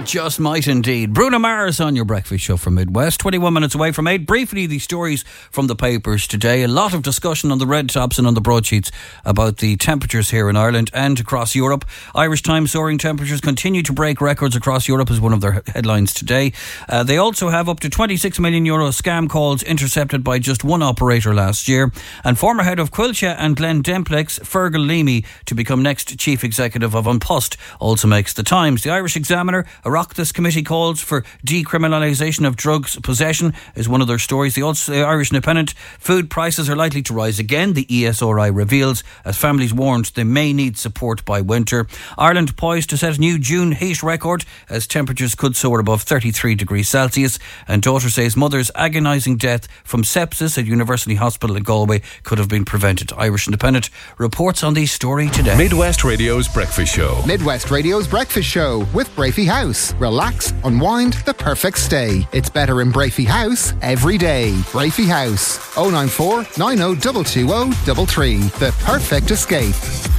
just might indeed. Bruno Mars on your breakfast show from Midwest, 21 minutes away from 8. Briefly, the stories from the papers today. A lot of discussion on the red tops and on the broadsheets about the temperatures here in Ireland and across Europe. Irish Times: soaring temperatures continue to break records across Europe is one of their headlines today. They also have up to €26 million scam calls intercepted by just one operator last year. And former head of Quilcha and Glen Demplex, Fergal Leamy, to become next chief executive of An Post, also makes the Times. The Irish Examiner: Oireachtas committee calls for decriminalisation of drugs possession is one of their stories. The Irish Independent: food prices are likely to rise again, the ESRI reveals, as families warned they may need support by winter. Ireland poised to set a new June heat record as temperatures could soar above 33 degrees Celsius. And daughter says mother's agonising death from sepsis at University Hospital in Galway could have been prevented. Irish Independent reports on the story today. Midwest Radio's Breakfast Show. Midwest Radio's Breakfast Show with Brafey House. Relax, unwind, the perfect stay. It's better in Brafey House every day. Brafey House, 094 90 220 the perfect escape.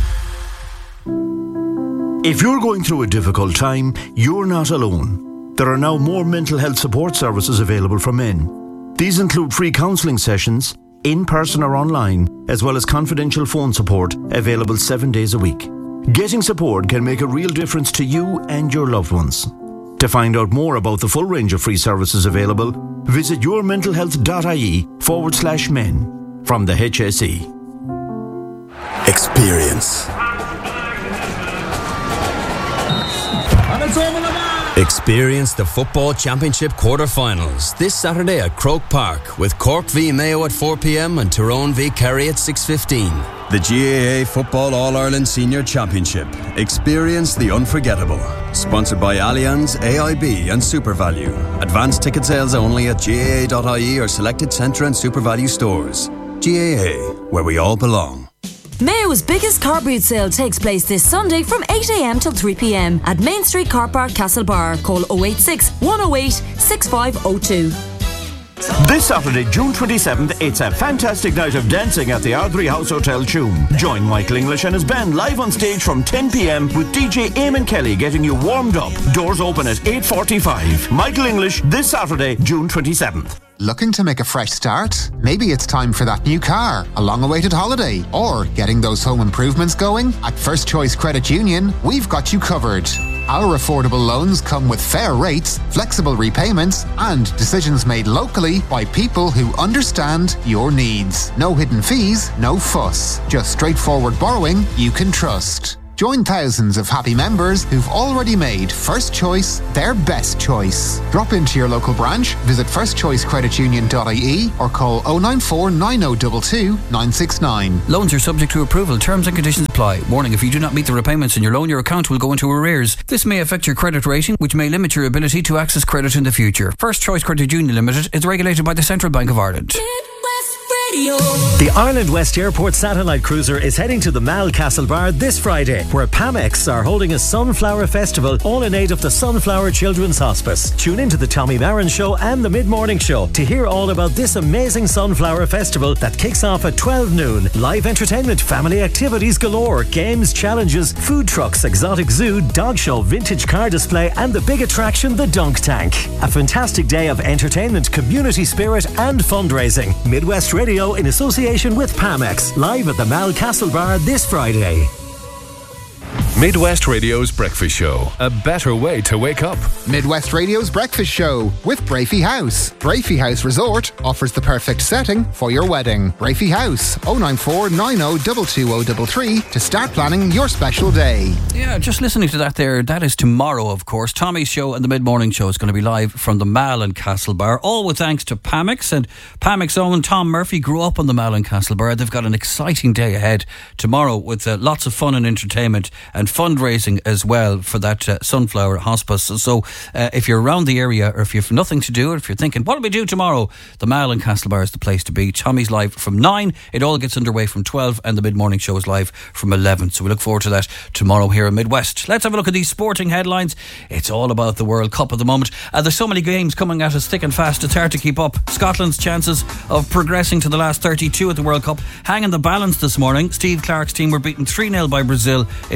If you're going through a difficult time, you're not alone. There are now more mental health support services available for men. These include free counselling sessions, in person or online, as well as confidential phone support available 7 days a week. Getting support can make a real difference to you and your loved ones. To find out more about the full range of free services available, visit yourmentalhealth.ie/men from the HSE. Experience. Experience the Football Championship quarter-finals this Saturday at Croke Park with Cork v Mayo at 4 p.m. and Tyrone v Kerry at 6:15. The GAA Football All-Ireland Senior Championship. Experience the unforgettable. Sponsored by Allianz, AIB and SuperValue. Advanced ticket sales only at GAA.ie or selected Centre and SuperValue stores. GAA, where we all belong. Mayo's biggest car boot sale takes place this Sunday from 8 a.m. till 3 p.m. at Main Street Car Park, Castlebar. Call 086 108 6502. This Saturday, June 27th, it's a fantastic night of dancing at the Ardrey House Hotel, Tuam. Join Michael English and his band live on stage from 10 p.m. with DJ Eamon Kelly getting you warmed up. Doors open at 8:45. Michael English this Saturday, June 27th. Looking to make a fresh start? Maybe it's time for that new car, a long-awaited holiday, or getting those home improvements going? At First Choice Credit Union, we've got you covered. Our affordable loans come with fair rates, flexible repayments, and decisions made locally by people who understand your needs. No hidden fees, no fuss. Just straightforward borrowing you can trust. Join thousands of happy members who've already made First Choice their best choice. Drop into your local branch, visit firstchoicecreditunion.ie or call 094 9022 969. Loans are subject to approval. Terms and conditions apply. Warning: if you do not meet the repayments in your loan, your account will go into arrears. This may affect your credit rating, which may limit your ability to access credit in the future. First Choice Credit Union Limited is regulated by the Central Bank of Ireland. The Ireland West Airport satellite cruiser is heading to the Mall Castlebar this Friday, where Pamex are holding a Sunflower Festival, all in aid of the Sunflower Children's Hospice. Tune into the Tommy Marin Show and the Mid-Morning Show to hear all about this amazing Sunflower Festival that kicks off at 12 noon. Live entertainment, family activities galore, games, challenges, food trucks, exotic zoo, dog show, vintage car display, and the big attraction, the Dunk Tank. A fantastic day of entertainment, community spirit, and fundraising. Midwest Radio in association with Pamex, live at the Mall Castlebar this Friday. Midwest Radio's Breakfast Show. A better way to wake up. Midwest Radio's Breakfast Show with Brafey House. Brafey House Resort offers the perfect setting for your wedding. Brafey House, 094 90 22033 to start planning your special day. Yeah, just listening to that there, that is tomorrow, of course. Tommy's show and the Mid-Morning Show is going to be live from the Mall in Castlebar, all with thanks to Pamex. And Pamex own Tom Murphy grew up on the Mall in Castlebar. They've got an exciting day ahead tomorrow with lots of fun and entertainment and fundraising as well for that Sunflower Hospice. So if you're around the area, or if you've nothing to do, or if you're thinking, what do we do tomorrow? The Mall in Castlebar is the place to be. Tommy's live from 9. It all gets underway from 12, and the Mid-Morning Show is live from 11. So we look forward to that tomorrow here in Midwest. Let's have a look at these sporting headlines. It's all about the World Cup at the moment. There's so many games coming at us thick and fast, it's hard to keep up. Scotland's chances of progressing to the last 32 at the World Cup hang in the balance this morning. Steve Clarke's team were beaten 3-0 by Brazil in Miami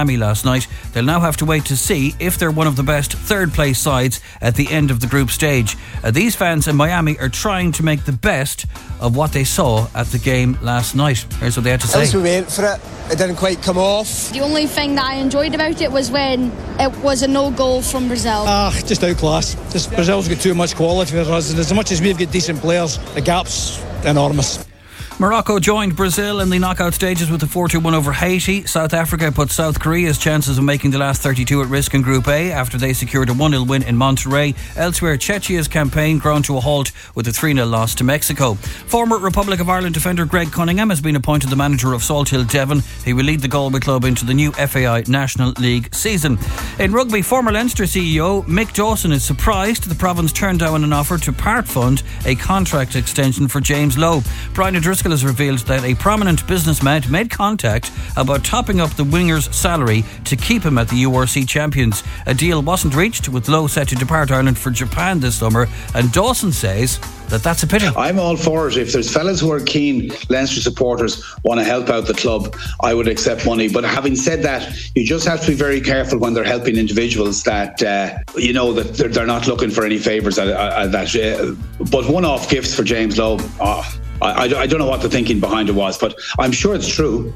Miami last night. They'll now have to wait to see if they're one of the best third-place sides at the end of the group stage. These fans in Miami are trying to make the best of what they saw at the game last night. Here's what they had to say. As we went for it, it didn't quite come off. The only thing that I enjoyed about it was when it was a no-goal from Brazil. Just outclass. Brazil's got too much quality for us, and as much as we've got decent players, the gap's enormous. Morocco joined Brazil in the knockout stages with a 4-1 over Haiti. South Africa put South Korea's chances of making the last 32 at risk in Group A after they secured a 1-0 win in Monterrey. Elsewhere, Czechia's campaign ground to a halt with a 3-0 loss to Mexico. Former Republic of Ireland defender Greg Cunningham has been appointed the manager of Salthill Devon. He will lead the Galway club into the new FAI National League season. In rugby, former Leinster CEO Mick Dawson is surprised the province turned down an offer to part fund a contract extension for James Lowe. Brian O'Driscoll has revealed that a prominent businessman made contact about topping up the winger's salary to keep him at the URC Champions. A deal wasn't reached, with Lowe set to depart Ireland for Japan this summer, and Dawson says that's a pity. I'm all for it. If there's fellas who are keen Leinster supporters want to help out the club, I would accept money. But having said that, you just have to be very careful when they're helping individuals that that they're not looking for any favours at that. But one-off gifts for James Lowe, I don't know what the thinking behind it was, but I'm sure it's true.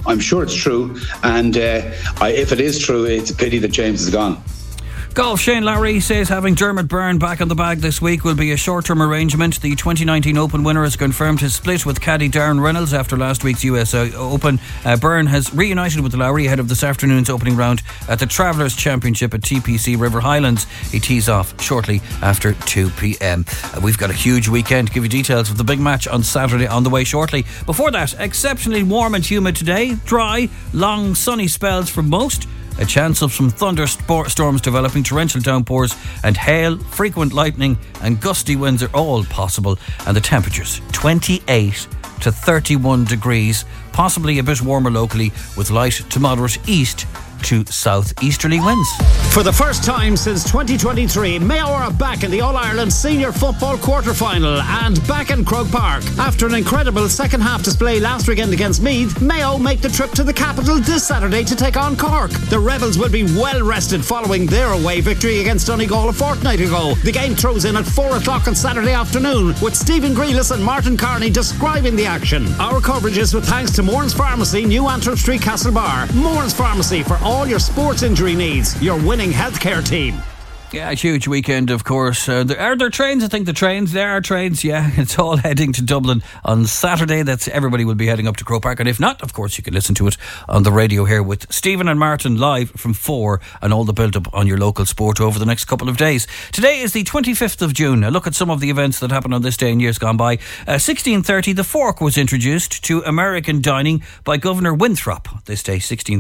And if it is true, it's a pity that James is gone. Golf. Shane Lowry says having Dermot Byrne back on the bag this week will be a short-term arrangement. The 2019 Open winner has confirmed his split with caddy Darren Reynolds after last week's US Open. Byrne has reunited with Lowry ahead of this afternoon's opening round at the Travellers Championship at TPC River Highlands. He tees off shortly after 2 p.m. We've got a huge weekend. Give you details of the big match on Saturday on the way shortly. Before that, exceptionally warm and humid today. Dry, long sunny spells for most. A chance of some thunderstorms developing, torrential downpours and hail, frequent lightning and gusty winds are all possible. And the temperatures 28 to 31 degrees, possibly a bit warmer locally with light to moderate east to southeasterly winds. For the first time since 2023, Mayo are back in the All-Ireland Senior Football quarter-final and back in Croke Park. After an incredible second half display last weekend against Meath, Mayo make the trip to the capital this Saturday to take on Cork. The Rebels will be well rested following their away victory against Donegal a fortnight ago. The game throws in at 4 o'clock on Saturday afternoon, with Stephen Grealis and Martin Carney describing the action. Our coverage is with thanks to Moran's Pharmacy, New Antrim Street, Castlebar. Moran's Pharmacy for all your sports injury needs. Your winning healthcare team. Yeah, a huge weekend, of course. Are there trains? I think there are trains, yeah. It's all heading to Dublin on Saturday. Everybody will be heading up to Croke Park. And if not, of course, you can listen to it on the radio here with Stephen and Martin live from 4 and all the build-up on your local sport over the next couple of days. Today is the 25th of June. A look at some of the events that happened on this day in years gone by. 1630, the fork was introduced to American dining by Governor Winthrop. This day,